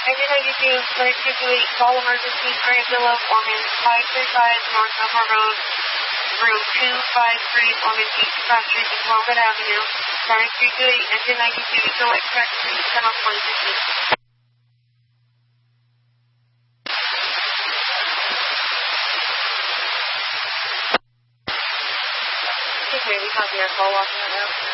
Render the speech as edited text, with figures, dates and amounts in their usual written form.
1992, 2228, call emergency, Armadillo, Foreman, 535 North Elmore Road, room 253, Foreman, East Cross Street, Walnut Avenue, Star 328, engine 92, so express, please come up 2015. Okay, we copy our call walking that out.